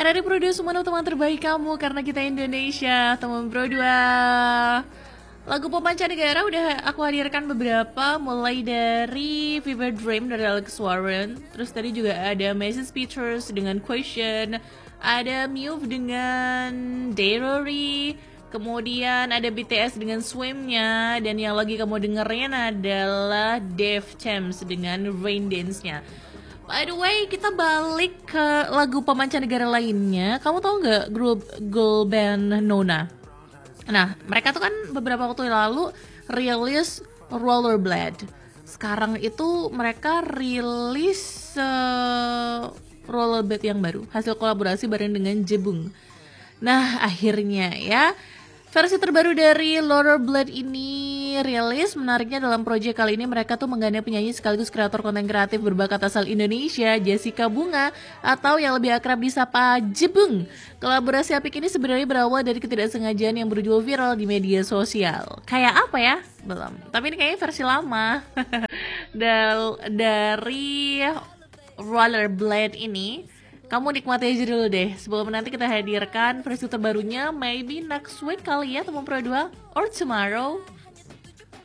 Dari Pro 2 semua teman terbaik kamu karena kita Indonesia, teman Pro 2. Lagu pop mancanegara udah aku hadirkan beberapa, mulai dari Fever Dream dari Alex Warren, terus tadi juga ada Message Pictures dengan Question, ada Move dengan Daerory, kemudian ada BTS dengan Swim-nya, dan yang lagi kamu dengerin adalah Def Champs dengan Rain Dance-nya. By the way, kita balik ke lagu pemancanegara lainnya. Kamu tahu nggak grup girl band Nona? Nah, mereka tuh kan beberapa waktu lalu rilis Rollerblade. Sekarang itu mereka rilis Rollerblade yang baru, hasil kolaborasi bareng dengan Jebung. Nah, akhirnya ya, versi terbaru dari Rollerblade ini rilis. Menariknya dalam proyek kali ini mereka tuh menggandeng penyanyi sekaligus kreator konten kreatif berbakat asal Indonesia, Jessica Bunga, atau yang lebih akrab disapa Jebung. Kolaborasi apik ini sebenarnya berawal dari ketidaksengajaan yang berujung viral di media sosial. Kayak apa ya? Belum. Tapi ini kayaknya versi lama. Dari Rollerblade ini, kamu nikmati aja dulu deh sebelum nanti kita hadirkan versi terbarunya, maybe next week kali ya teman Pro 2 or tomorrow.